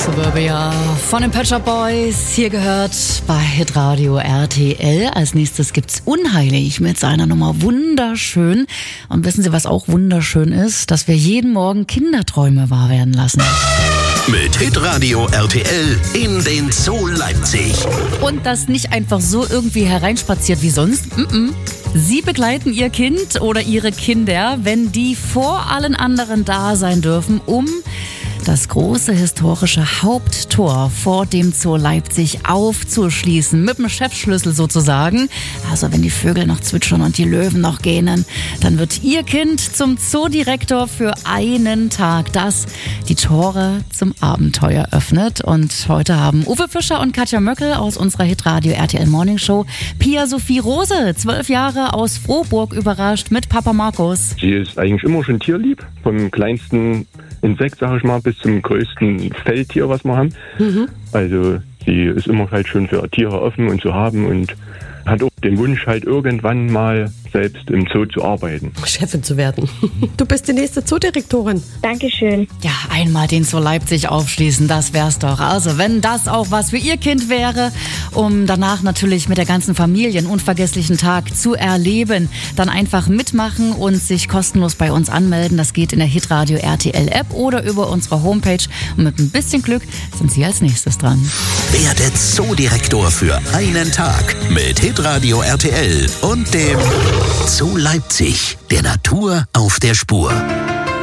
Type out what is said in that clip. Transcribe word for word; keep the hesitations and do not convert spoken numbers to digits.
Suburbia von den Pet Shop Boys, hier gehört bei Hitradio R T L. Als nächstes gibt's Unheilig mit seiner Nummer Wunderschön. Und wissen Sie, was auch wunderschön ist? Dass wir jeden Morgen Kinderträume wahr werden lassen. Mit Hitradio R T L in den Zoo Leipzig. Und das nicht einfach so irgendwie hereinspaziert wie sonst. Mm-mm. Sie begleiten Ihr Kind oder Ihre Kinder, wenn die vor allen anderen da sein dürfen, um das große historische Haupttor vor dem Zoo Leipzig aufzuschließen. Mit dem Chefschlüssel sozusagen. Also wenn die Vögel noch zwitschern und die Löwen noch gähnen, dann wird Ihr Kind zum Zoodirektor für einen Tag, das die Tore zum Abenteuer öffnet. Und heute haben Uwe Fischer und Katja Möckel aus unserer Hitradio R T L Morning Show Pia Sophie Rose, zwölf Jahre aus Frohburg, überrascht mit Papa Markus. Sie ist eigentlich immer schon tierlieb. Vom kleinsten Insekt, sag ich mal, bis zum größten Feldtier, was wir haben. Mhm. Also sie ist immer halt schon für Tiere offen und zu haben und hat auch den Wunsch, halt irgendwann mal selbst im Zoo zu arbeiten. Chefin zu werden. Du bist die nächste Zoodirektorin. Dankeschön. Ja, einmal den Zoo Leipzig aufschließen, das wär's doch. Also wenn das auch was für Ihr Kind wäre, um danach natürlich mit der ganzen Familie einen unvergesslichen Tag zu erleben, dann einfach mitmachen und sich kostenlos bei uns anmelden. Das geht in der Hitradio R T L App oder über unsere Homepage. Und mit ein bisschen Glück sind Sie als nächstes dran. Werde Zoodirektor für einen Tag mit Hitradio R T L und dem Zoo Leipzig, der Natur auf der Spur.